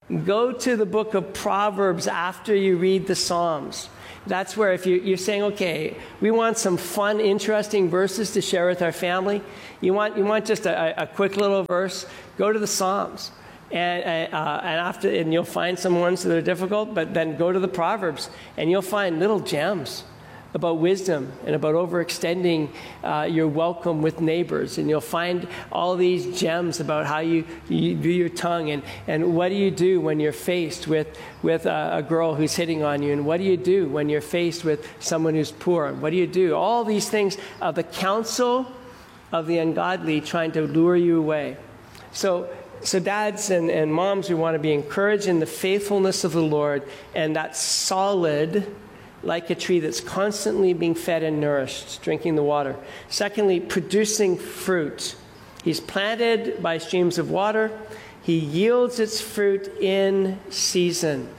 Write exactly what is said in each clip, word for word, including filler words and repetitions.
Go to the book of Proverbs after you read the Psalms. That's where if you, you're saying, okay, we want some fun, interesting verses to share with our family. You want you want just a, a quick little verse, go to the Psalms. And, uh, and after, and you'll find some ones that are difficult, but then go to the Proverbs, and you'll find little gems about wisdom and about overextending uh, your welcome with neighbors. And you'll find all these gems about how you, you do your tongue, and, and what do you do when you're faced with, with a, a girl who's hitting on you, and what do you do when you're faced with someone who's poor, and what do you do? All these things of the counsel of the ungodly trying to lure you away. So So dads and, and moms, we want to be encouraged in the faithfulness of the Lord, and that's solid, like a tree that's constantly being fed and nourished, drinking the water. Secondly, producing fruit. He's planted by streams of water. He yields its fruit in season.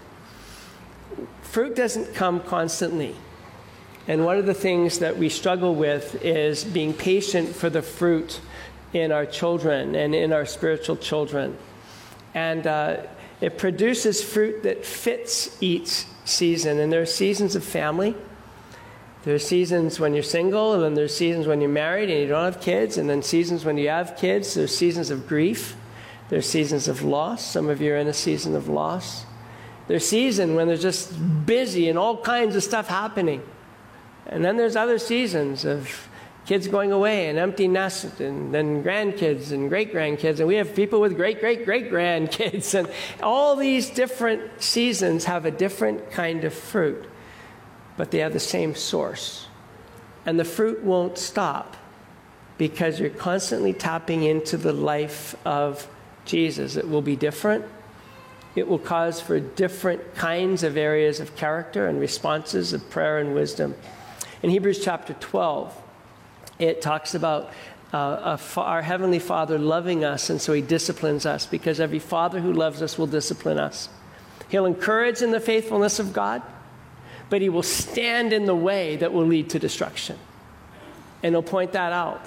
Fruit doesn't come constantly. And one of the things that we struggle with is being patient for the fruit in our children and in our spiritual children. And uh, it produces fruit that fits each season. And there are seasons of family. There are seasons when you're single, and then there's seasons when you're married and you don't have kids, and then seasons when you have kids. There's seasons of grief. There's seasons of loss. Some of you are in a season of loss. There's seasons when there's just busy and all kinds of stuff happening. And then there's other seasons of kids going away and empty nest, and then grandkids and great-grandkids, and we have people with great-great-great-grandkids, and all these different seasons have a different kind of fruit, but they have the same source. And the fruit won't stop because you're constantly tapping into the life of Jesus. It will be different. It will cause for different kinds of areas of character and responses of prayer and wisdom. In Hebrews chapter twelve, it talks about uh, fa- our Heavenly Father loving us, and so He disciplines us, because every father who loves us will discipline us. He'll encourage in the faithfulness of God, but He will stand in the way that will lead to destruction. And He'll point that out.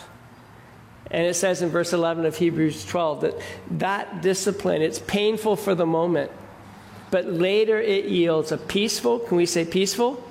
And it says in verse eleven of Hebrews twelve that that discipline, it's painful for the moment, but later it yields a peaceful, can we say peaceful?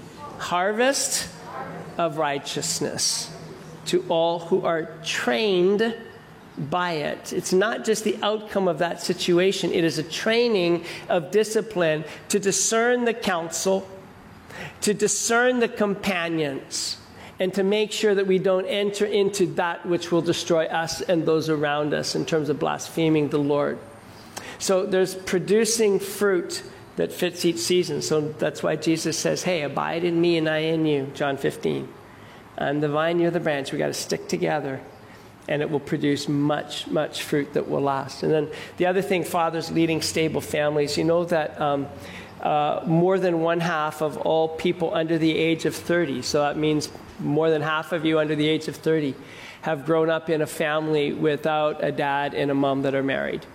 Harvest of righteousness to all who are trained by it. It's not just the outcome of that situation. It is a training of discipline to discern the counsel, to discern the companions, and to make sure that we don't enter into that which will destroy us and those around us in terms of blaspheming the Lord. So there's producing fruit that fits each season. So that's why Jesus says, hey, abide in me and I in you, John fifteen. I'm the vine, you're the branch. We got to stick together, and it will produce much, much fruit that will last. And then the other thing, fathers leading stable families. You know that um, uh, more than one half of all people under the age of thirty, so that means more than half of you under the age of thirty, have grown up in a family without a dad and a mom that are married.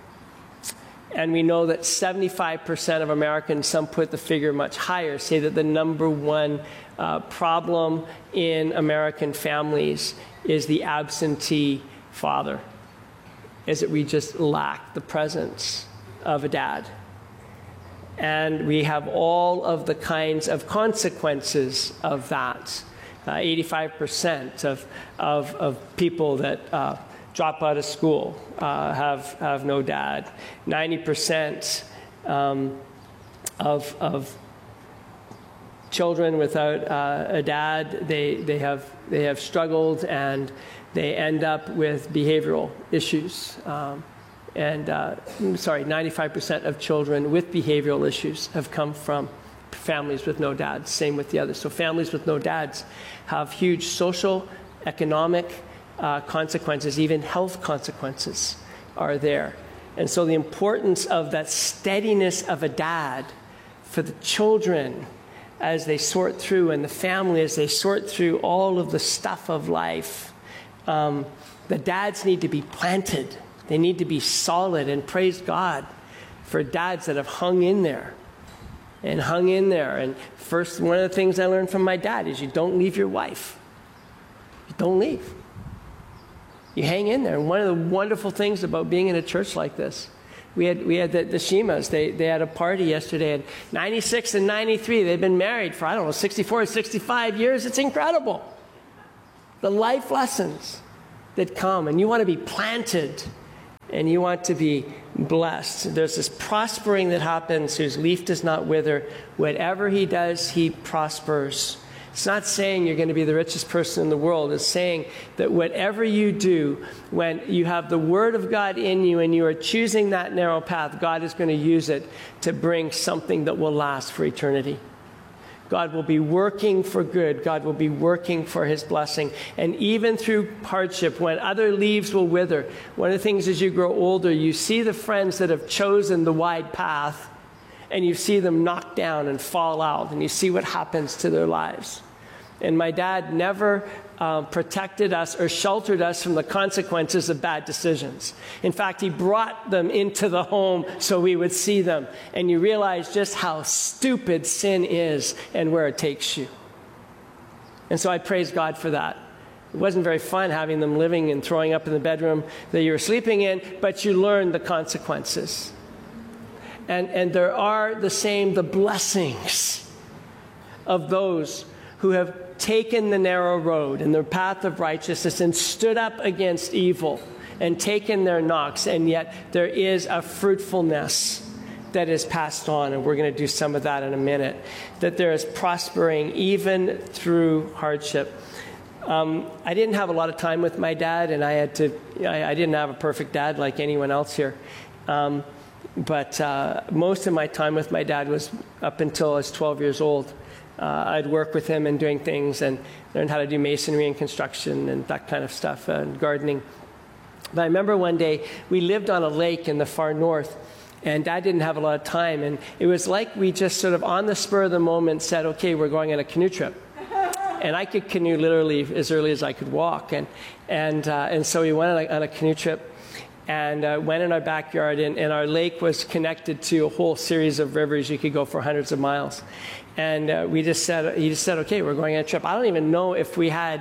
And we know that seventy-five percent of Americans, some put the figure much higher, say that the number one uh, problem in American families is the absentee father, is that we just lack the presence of a dad. And we have all of the kinds of consequences of that. Uh, eighty-five percent of, of, of people that uh, drop out of school uh, have, have no dad. ninety percent um, of, of children without uh, a dad, they, they, have, they have struggled, and they end up with behavioral issues. Um, and, uh, sorry, ninety-five percent of children with behavioral issues have come from families with no dads. Same with the others. So families with no dads have huge social, economic, Uh, consequences, even health consequences are there. And so the importance of that steadiness of a dad for the children as they sort through, and the family as they sort through all of the stuff of life, um, the dads need to be planted. They need to be solid, and praise God for dads that have hung in there and hung in there. And first, one of the things I learned from my dad is you don't leave your wife. You don't leave. You hang in there. And one of the wonderful things about being in a church like this We had we had the, the Shimas. They they had a party yesterday, and ninety-six and ninety-three, they've been married for, I don't know, sixty-four, sixty-five years. It's incredible. The life lessons that come, and you want to be planted, and you want to be blessed. There's this prospering that happens whose leaf does not wither. Whatever he does, he prospers. It's not saying you're going to be the richest person in the world. It's saying that whatever you do, when you have the Word of God in you and you are choosing that narrow path, God is going to use it to bring something that will last for eternity. God will be working for good. God will be working for his blessing. And even through hardship, when other leaves will wither, one of the things as you grow older, you see the friends that have chosen the wide path, and you see them knock down and fall out, and you see what happens to their lives. And my dad never uh, protected us or sheltered us from the consequences of bad decisions. In fact, he brought them into the home so we would see them. And you realize just how stupid sin is and where it takes you. And so I praise God for that. It wasn't very fun having them living and throwing up in the bedroom that you were sleeping in, but you learned the consequences. And, and there are the same, the blessings of those who have taken the narrow road and the path of righteousness and stood up against evil and taken their knocks, and yet there is a fruitfulness that is passed on, and we're going to do some of that in a minute, that there is prospering even through hardship. Um, I didn't have a lot of time with my dad, and I had to, I, I didn't have a perfect dad like anyone else here. Um, but uh, most of my time with my dad was up until I was twelve years old. Uh, I'd work with him and doing things and learn how to do masonry and construction and that kind of stuff, uh, and gardening. But I remember one day we lived on a lake in the far north, and Dad didn't have a lot of time, and it was like we just sort of on the spur of the moment said, okay, we're going on a canoe trip. And I could canoe literally as early as I could walk, and and uh, and so we went on a, on a canoe trip. And uh, went in our backyard, and, and our lake was connected to a whole series of rivers. You could go for hundreds of miles. And uh, we just said, he just said, okay, we're going on a trip. I don't even know if we had,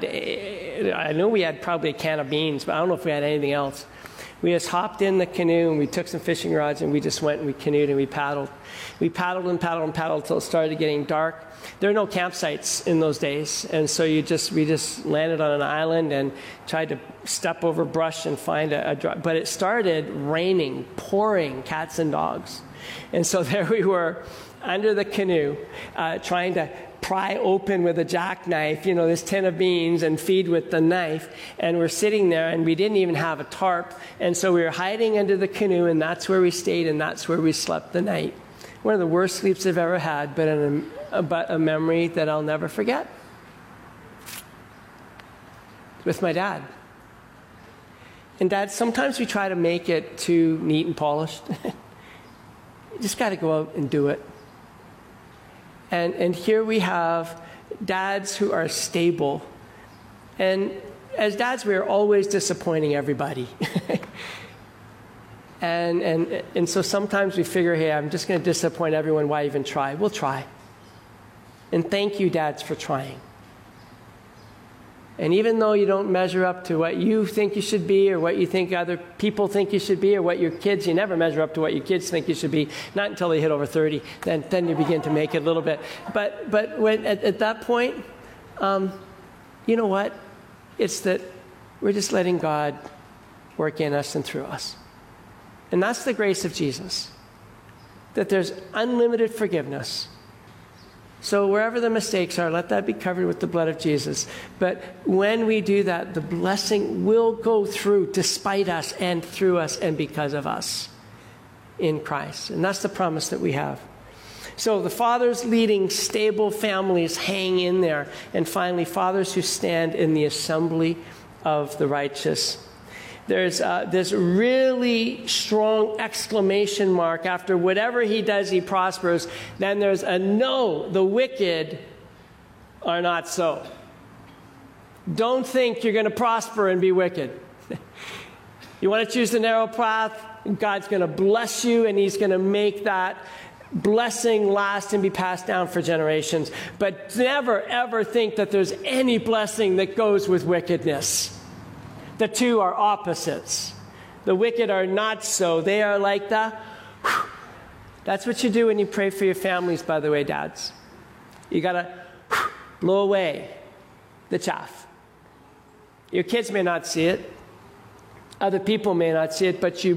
I know we had probably a can of beans, but I don't know if we had anything else. We just hopped in the canoe, and we took some fishing rods, and we just went and we canoed and we paddled. We paddled and paddled and paddled until it started getting dark. There are no campsites in those days, and so you just we just landed on an island and tried to step over brush and find a, a dry. But it started raining, pouring cats and dogs, and so there we were under the canoe, uh, trying to pry open with a jackknife, you know, this tin of beans and feed with the knife. And we're sitting there, and we didn't even have a tarp, and so we were hiding under the canoe, and that's where we stayed, and that's where we slept the night. One of the worst sleeps I've ever had, but an, but a memory that I'll never forget. With my dad. And Dad, sometimes we try to make it too neat and polished. You just got to go out and do it. And and here we have dads who are stable. And as dads, we are always disappointing everybody. and, and, and so sometimes we figure, hey, I'm just going to disappoint everyone. Why even try? We'll try. And thank you, dads, for trying. And even though you don't measure up to what you think you should be, or what you think other people think you should be, or what your kids, you never measure up to what your kids think you should be, not until they hit over thirty, then, then you begin to make it a little bit. But, but when, at, at that point, um, you know what? It's that we're just letting God work in us and through us. And that's the grace of Jesus, that there's unlimited forgiveness. So wherever the mistakes are, let that be covered with the blood of Jesus. But when we do that, the blessing will go through despite us and through us and because of us in Christ. And that's the promise that we have. So the fathers leading stable families hang in there. And finally, fathers who stand in the assembly of the righteous. There's uh, this really strong exclamation mark after whatever he does, he prospers. Then there's a no, the wicked are not so. Don't think you're going to prosper and be wicked. You want to choose the narrow path? God's going to bless you, and he's going to make that blessing last and be passed down for generations. But never, ever think that there's any blessing that goes with wickedness. The two are opposites. The wicked are not so. They are like the That's what you do when you pray for your families, by the way, dads. You got to blow away the chaff. Your kids may not see it. Other people may not see it, but you